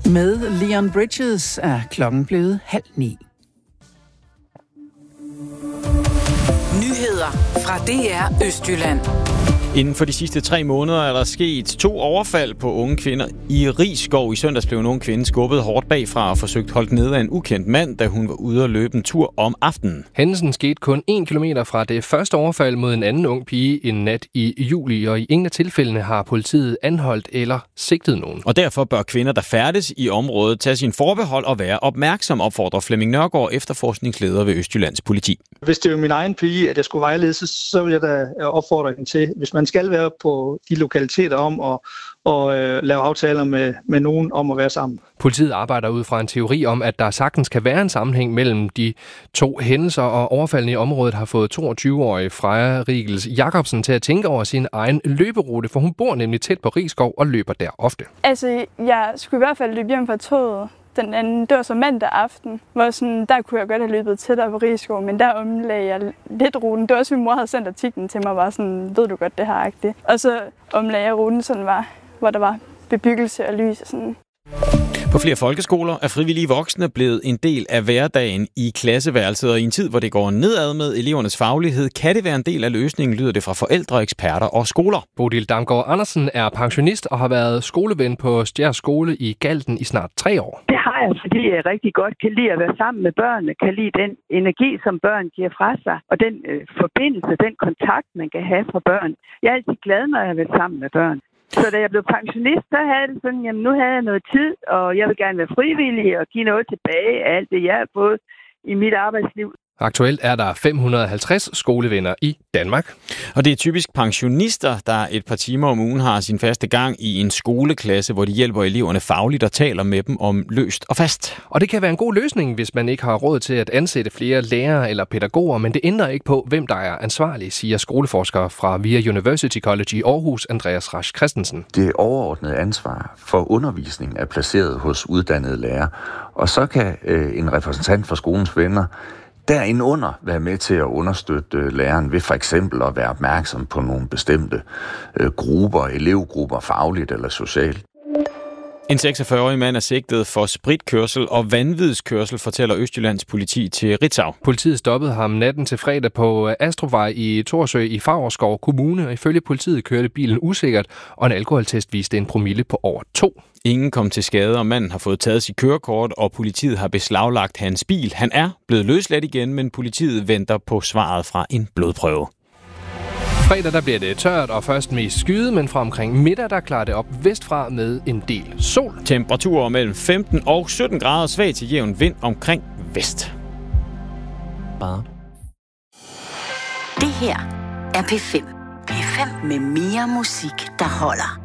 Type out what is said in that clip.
Med Leon Bridges er klokken blevet 8:30. Nyheder fra DR Østjylland. Inden for de sidste 3 måneder er der sket 2 overfald på unge kvinder i Risskov. I søndags blev en ung kvinde skubbet hårdt bagfra og forsøgt holdt nede af en ukendt mand, da hun var ude at løbe en tur om aftenen. Hændelsen skete kun 1 kilometer fra det første overfald mod en anden ung pige en nat i juli, og i ingen af tilfældene har politiet anholdt eller sigtet nogen. Og derfor bør kvinder, der færdes i området, tage sin forbehold og være opmærksom, opfordrer Flemming Nørgaard, efterforskningsleder ved Østjyllands politi. Hvis det er min egen pige, at jeg skulle vejlede, så vil jeg da opfordre hende til, hvis man skal være på de lokaliteter om og lave aftaler med nogen om at være sammen. Politiet arbejder ud fra en teori om, at der sagtens kan være en sammenhæng mellem de 2 hændelser, og overfaldene i området har fået 22-årige Freja Riegels Jacobsen til at tænke over sin egen løberute, for hun bor nemlig tæt på Risskov og løber der ofte. Altså, jeg skulle i hvert fald løbe hjem fra toget. Den anden, det var så mandag aften, hvor sådan, der kunne jeg godt have løbet tættere på Risskov, men der omlagde jeg lidt ruten. Det var også, min mor havde sendt artiklen til mig, var sådan, ved du godt det her, og så omlagde jeg ruten sådan hvor der var bebyggelse og lys og sådan. På flere folkeskoler er frivillige voksne blevet en del af hverdagen i klasseværelset, og i en tid, hvor det går nedad med elevernes faglighed, kan det være en del af løsningen, lyder det fra forældre, eksperter og skoler. Bodil Damgaard Andersen er pensionist og har været skoleven på Stjærs skole i Galten i snart 3 år. Det har jeg, fordi jeg rigtig godt kan lide at være sammen med børnene, kan lide den energi, som børn giver fra sig, og den forbindelse, den kontakt, man kan have fra børn. Jeg er altid glad, når jeg er sammen med børn. Så da jeg blev pensionist, så havde det sådan, jamen nu havde jeg noget tid, og jeg vil gerne være frivillig og give noget tilbage af alt det, jeg har fået i mit arbejdsliv. Aktuelt er der 550 skolevenner i Danmark. Og det er typisk pensionister, der et par timer om ugen har sin faste gang i en skoleklasse, hvor de hjælper eleverne fagligt og taler med dem om løst og fast. Og det kan være en god løsning, hvis man ikke har råd til at ansætte flere lærere eller pædagoger, men det ændrer ikke på, hvem der er ansvarlig, siger skoleforsker fra VIA University College i Aarhus, Andreas Rasch Christensen. Det overordnede ansvar for undervisning er placeret hos uddannede lærere, og så kan en repræsentant for skolens venner derindunder være med til at understøtte læreren ved for eksempel at være opmærksom på nogle bestemte grupper, elevgrupper, fagligt eller socialt. En 46-årig mand er sigtet for spritkørsel og vanvidskørsel, fortæller Østjyllands politi til Ritzau. Politiet stoppede ham natten til fredag på Astrupvej i Thorsø i Favrskov Kommune, og ifølge politiet kørte bilen usikkert, og en alkoholtest viste en promille på over 2. Ingen kom til skade, og manden har fået taget sit kørekort, og politiet har beslaglagt hans bil. Han er blevet løsladt igen, men politiet venter på svaret fra en blodprøve. Fredag der bliver det tørt og først mest skyet, men fra omkring middag der klarer det op vestfra med en del sol. Temperaturer mellem 15 og 17 grader, svag til jævn vind omkring vest. Bare. Det her er P5. P5 med mere musik, der holder.